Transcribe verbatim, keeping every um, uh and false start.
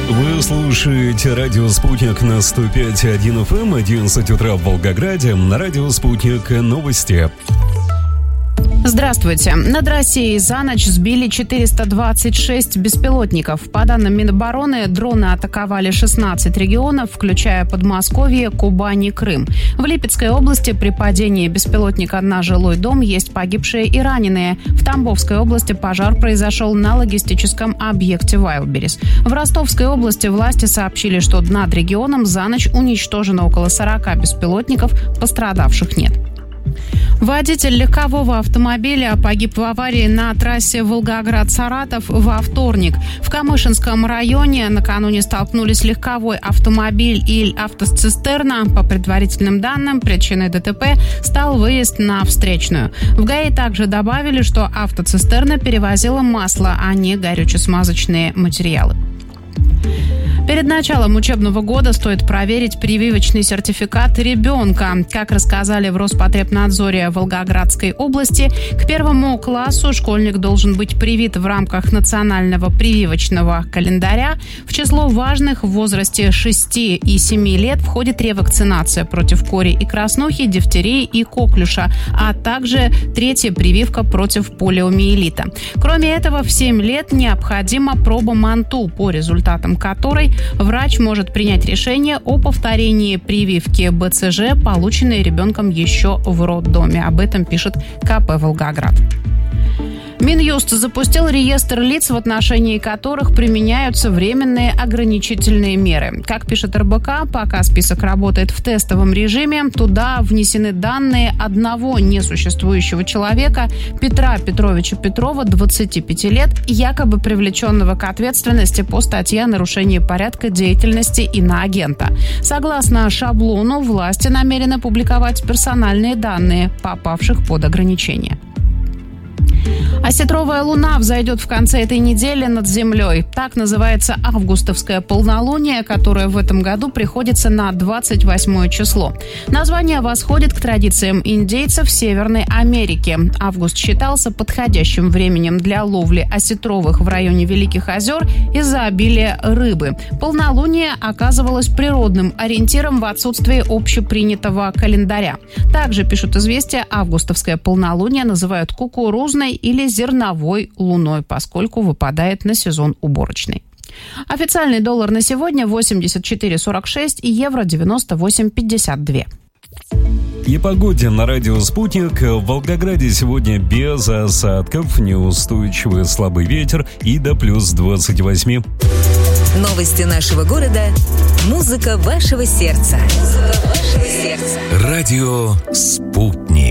Вы слушаете радио «Спутник» на сто пять и один эф эм, одиннадцать утра в Волгограде. На радио «Спутник» новости. Здравствуйте. Над Россией за ночь сбили четыреста двадцать шесть беспилотников. По данным Минобороны, дроны атаковали шестнадцать регионов, включая Подмосковье, Кубань и Крым. В Липецкой области при падении беспилотника на жилой дом есть погибшие и раненые. В Тамбовской области пожар произошел на логистическом объекте Wildberries. В Ростовской области власти сообщили, что над регионом за ночь уничтожено около сорок беспилотников, пострадавших нет. Водитель легкового автомобиля погиб в аварии на трассе Волгоград-Саратов во вторник. В Камышинском районе накануне столкнулись легковой автомобиль и автоцистерна. По предварительным данным, причиной ДТП стал выезд на встречную. В ГАИ также добавили, что автоцистерна перевозила масло, а не горюче-смазочные материалы. Перед началом учебного года стоит проверить прививочный сертификат ребенка. Как рассказали в Роспотребнадзоре Волгоградской области, к первому классу школьник должен быть привит в рамках национального прививочного календаря. В число важных в возрасте шести и семи лет входит ревакцинация против кори и краснухи, дифтерии и коклюша, а также третья прививка против полиомиелита. Кроме этого, в семь лет необходима проба МАНТУ, по результатам которой врач может принять решение о повторении прививки бэ цэ жэ, полученной ребенком еще в роддоме. Об этом пишет ка пэ «Волгоград». Минюст запустил реестр лиц, в отношении которых применяются временные ограничительные меры. Как пишет эр бэ ка, пока список работает в тестовом режиме, туда внесены данные одного несуществующего человека, Петра Петровича Петрова, двадцати пяти лет, якобы привлеченного к ответственности по статье о нарушении порядка деятельности иноагента. Согласно шаблону, власти намерены публиковать персональные данные попавших под ограничения. Осетровая луна взойдет в конце этой недели над землей. Так называется августовское полнолуние, которое в этом году приходится на двадцать восьмое число. Название восходит к традициям индейцев Северной Америки. Август считался подходящим временем для ловли осетровых в районе Великих озер из-за обилия рыбы. Полнолуние оказывалось природным ориентиром в отсутствии общепринятого календаря. Также, пишут «Известия», августовское полнолуние называют кукурузной или зерновой луной, поскольку выпадает на сезон уборочный. Официальный доллар на сегодня восемьдесят четыре сорок шесть и евро девяносто восемь пятьдесят два. И погоде на радио «Спутник». В Волгограде сегодня без осадков, неустойчивый слабый ветер и до плюс двадцать восемь. Новости нашего города. Музыка вашего сердца. Музыка вашего сердца. Радио «Спутник».